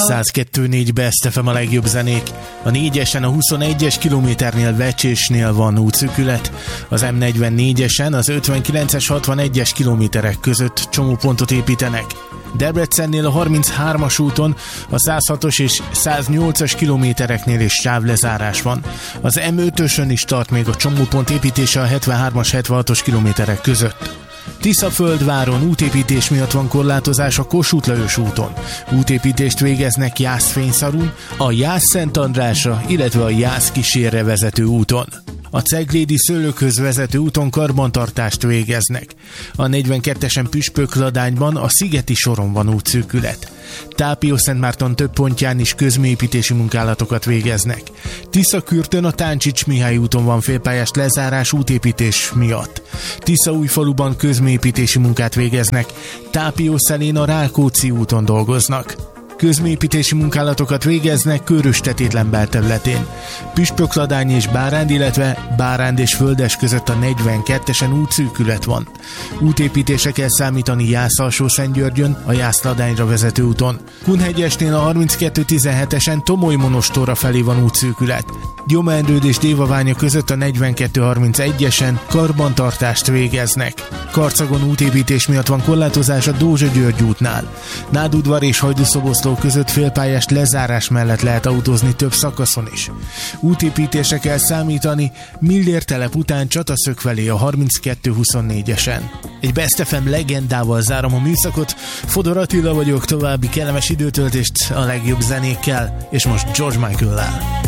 102.4 Best FM a legjobb zenék. A 4-esen a 21-es kilométernél Vecsésnél van útszűkület, az M44-esen az 59-es 61-es kilométerek között csomópontot építenek. Debrecennél a 33-as úton a 106-os és 108-as kilométereknél is sávlezárás van. Az M5-ösön is tart még a csomópont építése a 73-as 76-os kilométerek között. Tiszaföldváron útépítés miatt van korlátozás a Kossuth Lajos úton. Útépítést végeznek Jász-Fényszarun, a Jász-Szent Andrásra, illetve a Jász-Kísérre vezető úton. A Ceglédi Szőlőkhöz vezető úton karbantartást végeznek. A 42-esen Püspökladányban a Szigeti soron van útszűkület. Tápió-Szentmárton több pontján is közműépítési munkálatokat végeznek. Tiszakürtön a Táncsics Mihály úton van félpályás lezárás útépítés miatt. Tiszaújfaluban közműépítési munkát végeznek. Tápió-Szelén a Rákóczi úton dolgoznak. Közműépítési munkálatokat végeznek Körös-Tetétlen belterületén. Püspökladány és Báránd, illetve Báránd és Földes között a 42-esen útszűkület van. Útépítésre kell számítani Jász-Alsó-Szentgyörgyön, a Jász-Ladányra vezető úton. Kunhegyesnél a 32-17-esen Tomoly-Monostorra felé van útszűkület. Gyomendrőd és Dévaványa között a 42-31-esen karbantartást végeznek. Karcagon útépítés miatt van korlátozás a Dózsa-György útnál. Nádudvar és Hajdúszoboszló között félpályás lezárás mellett lehet autózni több szakaszon is. Útépítésre kell számítani Millér telep után Csataszök felé a 32-24-esen. Egy Best FM legendával zárom a műszakot. Fodor Attila vagyok, további kellemes időtöltést a legjobb zenékkel, és most George Michael-lel.